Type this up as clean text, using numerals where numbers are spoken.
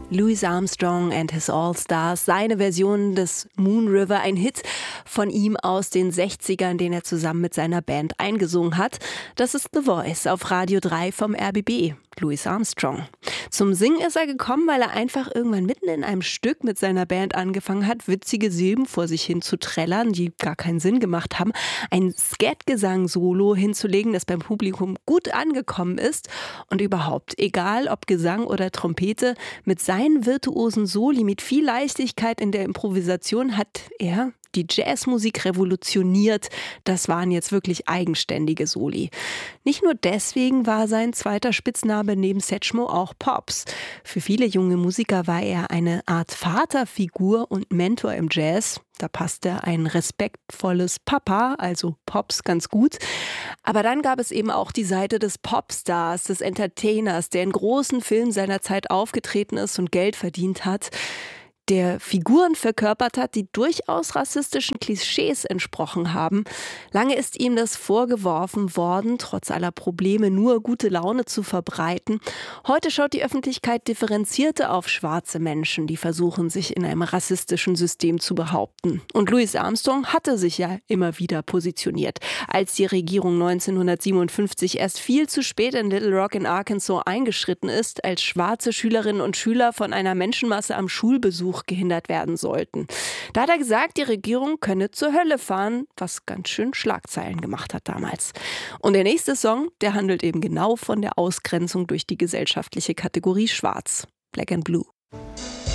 Louis Armstrong and his All-Stars, seine Version des Moon River, ein Hit von ihm aus den 60ern, den er zusammen mit seiner Band eingesungen hat. Das ist The Voice auf Radio 3 vom RBB. Louis Armstrong. Zum Singen ist er gekommen, weil er einfach irgendwann mitten in einem Stück mit seiner Band angefangen hat, witzige Silben vor sich hin zu trällern, die gar keinen Sinn gemacht haben, ein Skat-Gesang-Solo hinzulegen, das beim Publikum gut angekommen ist und überhaupt, egal ob Gesang oder Trompete, mit seinen virtuosen Soli, mit viel Leichtigkeit in der Improvisation hat er die Jazzmusik revolutioniert. Das waren jetzt wirklich eigenständige Soli. Nicht nur deswegen war sein zweiter Spitzname neben Satchmo auch Pops. Für viele junge Musiker war er eine Art Vaterfigur und Mentor im Jazz. Da passte ein respektvolles Papa, also Pops, ganz gut. Aber dann gab es eben auch die Seite des Popstars, des Entertainers, der in großen Filmen seiner Zeit aufgetreten ist und Geld verdient hat, der Figuren verkörpert hat, die durchaus rassistischen Klischees entsprochen haben. Lange ist ihm das vorgeworfen worden, trotz aller Probleme nur gute Laune zu verbreiten. Heute schaut die Öffentlichkeit differenzierter auf schwarze Menschen, die versuchen, sich in einem rassistischen System zu behaupten. Und Louis Armstrong hatte sich ja immer wieder positioniert. Als die Regierung 1957 erst viel zu spät in Little Rock in Arkansas eingeschritten ist, als schwarze Schülerinnen und Schüler von einer Menschenmasse am Schulbesuch gehindert werden sollten. Da hat er gesagt, die Regierung könne zur Hölle fahren, was ganz schön Schlagzeilen gemacht hat damals. Und der nächste Song, der handelt eben genau von der Ausgrenzung durch die gesellschaftliche Kategorie Schwarz. Black and Blue.